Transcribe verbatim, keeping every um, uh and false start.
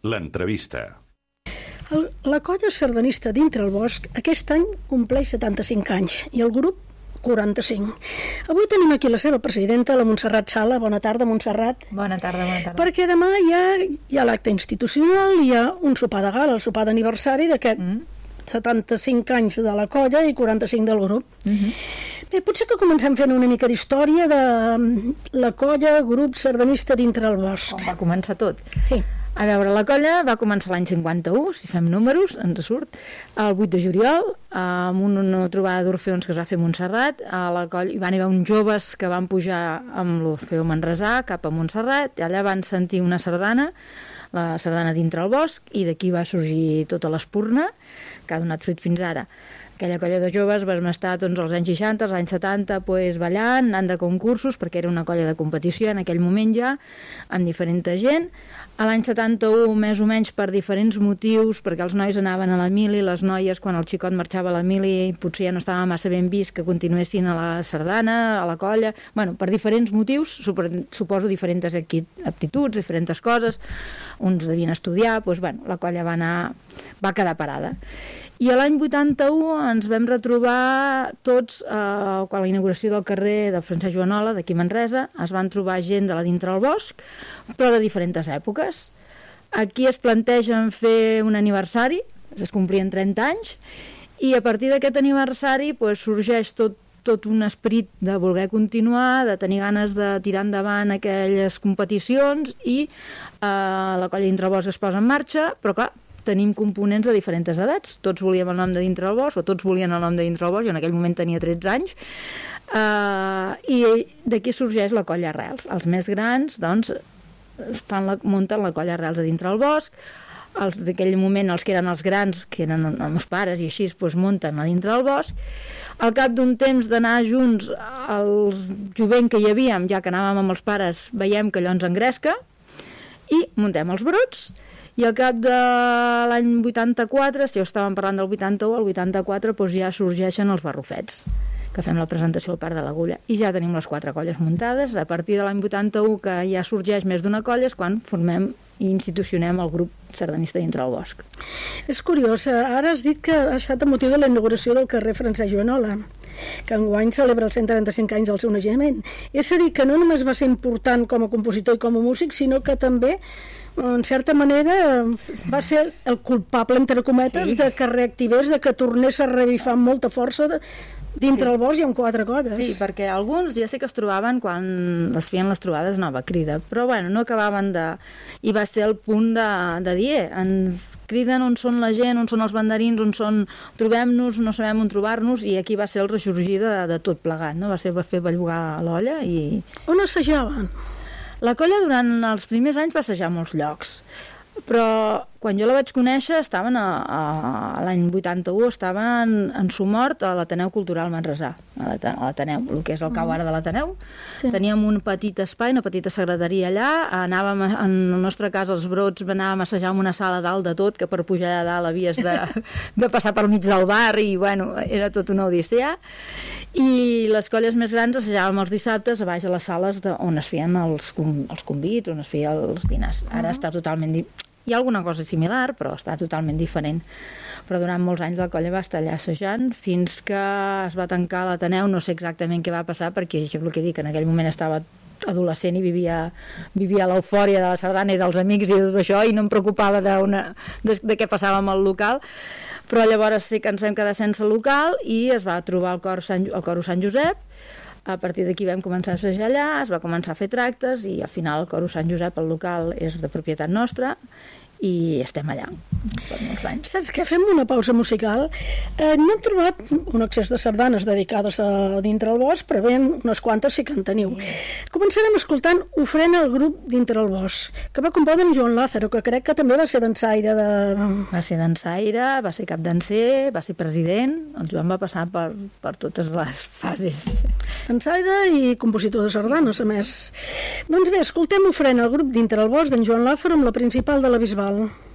L'entrevista. La colla sardanista Dintre el Bosc aquest any compleix setanta-cinc anys i el grup quaranta-cinc. Avui tenim aquí la seva presidenta, la Montserrat Sala. Bona tarda, Montserrat. Bona tarda, bona tarda. Perquè demà hi ha, hi ha l'acte institucional, hi ha un sopar de gala, el sopar d'aniversari d'aquest mm. setanta-cinc anys de la colla i quaranta-cinc del grup. Mm-hmm. Bé, potser que comencem fent una mica d'història de la colla, grup sardanista Dintre el Bosc. Com va començar tot? Sí. A veure, la colla va començar l'any cinquanta-u, si fem números, ens surt, el vuit de juliol, amb una trobada d'Orfeons que es va fer a Montserrat. A la colla hi van haver uns joves que van pujar amb l'Orfeu Manresà cap a Montserrat, i allà van sentir una sardana, la sardana Dintre el Bosc, i d'aquí va sorgir tota l'espurna, que ha donat fruit fins ara. Aquella colla de joves vam estar doncs, als anys seixanta, als anys setanta, pues, ballant, anant de concursos, perquè era una colla de competició en aquell moment ja, amb diferent gent. A l'any setanta-u, més o menys per diferents motius, perquè els nois anaven a la mili, les noies, quan el xicot marxava a la mili, potser ja no estava massa ben vist que continuessin a la sardana, a la colla. Bueno, per diferents motius, suposo diferents aptituds, diferents coses. Uns devien estudiar, doncs, bueno, la colla va anar, va quedar parada. I a l'any vuitanta-u ens vam retrobar tots, eh, quan la inauguració del carrer de Francesc Joanola, d'aquí Manresa, es van trobar gent de la Dintre el Bosc, però de diferents èpoques. Aquí es plantegen fer un aniversari, es complien trenta anys, i a partir d'aquest aniversari pues, sorgeix tot, tot un esperit de voler continuar, de tenir ganes de tirar endavant aquelles competicions, i eh, la colla Dintre el Bosc es posa en marxa, però clar, tenim components de diferents edats. Tots volíem el nom de Dintre el Bosc, o tots volien el nom de Dintre el Bosc, jo en aquell moment tenia tretze anys, uh, i d'aquí sorgeix la colla Arrels. Els més grans, doncs, fan la, munten la colla Arrels de Dintre el Bosc, els d'aquell moment, els que eren els grans, que eren els meus pares, i així, doncs, munten a Dintre el Bosc. Al cap d'un temps d'anar junts, el jovent que hi havíem, ja que anàvem amb els pares, veiem que allò ens engresca, i muntem els brots. I al cap de l'any vuitanta-quatre, si ho estàvem parlant del vuitanta-u, al vuitanta-quatre doncs ja sorgeixen els barrufets, que fem la presentació al Parc de l'Agulla. I ja tenim les quatre colles muntades. A partir de l'any vuitanta-u, que ja sorgeix més d'una colla, és quan formem i institucionem el grup sardanista Dintre el Bosc. És curiós, ara has dit que ha estat el motiu de la inauguració del carrer Francesc Joanola, que enguany celebra els cent trenta-cinc anys del seu naixement. És a dir, que no només va ser important com a compositor i com a músic, sinó que també en certa manera va ser el culpable, entre cometes, sí, de que reactivés, de que tornés a revifar amb molta força de, dintre sí. el bosc i amb quatre colles. Sí, perquè alguns ja sé que es trobaven quan es feien les trobades Nova Crida, però bueno, no acabaven de... I va ser el punt de, de dir, eh, ens criden on són la gent, on són els banderins, on són... Trobem-nos, no sabem on trobar-nos, i aquí va ser el ressorgir de, de tot plegat, no? Va ser per fer bellugar l'olla i... On assajaven? La colla durant els primers anys va assajar a molts llocs, però quan jo la vaig conèixer estaven a, a, a l'any vuitanta-u, estaven en Somort a l'Ateneu Cultural Manresà, a l'Ateneu, el que és el cau ara de l'Ateneu. Sí. Teníem un petit espai, una petita secretaria allà, anàvem, en el nostre cas els brots, anàvem a assajar en una sala dalt de tot, que per pujar allà dalt havies de, de passar per mig del bar, i bueno, era tot una odissea. I les colles més grans assajàvem els dissabtes a baix a les sales de, on es feien els, els convits, on es feien els dinars. Ara uh-huh. està totalment... Di... Hi ha alguna cosa similar, però està totalment diferent. Però durant molts anys la colla va estar allà assajant, fins que es va tancar l'Ateneu. No sé exactament què va passar, perquè jo el que dic, en aquell moment estava adolescent i vivia, vivia l'eufòria de la sardana i dels amics i de tot això, i no em preocupava de, una, de, de què passava amb el local. Però llavors sí que ens vam quedar sense local i es va trobar el cor Sant, el coro Sant Josep. A partir d'aquí vam començar a assajar allà, es va començar a fer tractes, i al final el coro Sant Josep, el local, és de propietat nostra, i estem allà per molts anys. Saps què? Fem una pausa musical. Eh, no hem trobat un excés de sardanes dedicades a Dintre el Bosc, però ben unes quantes sí que en teniu. Sí. Començarem escoltant Ofrena el grup Dintre el Bosc, que va compondre en Joan Lázaro, que crec que també va ser dansaire de... Va ser dansaire, va ser cap danser, va ser president, el Joan va passar per, per totes les fases. Dansaire i compositor de sardanes, a més. Doncs bé, escoltem Ofrena el grup Dintre el Bosc d'en Joan Lázaro amb la principal de la Bisbal.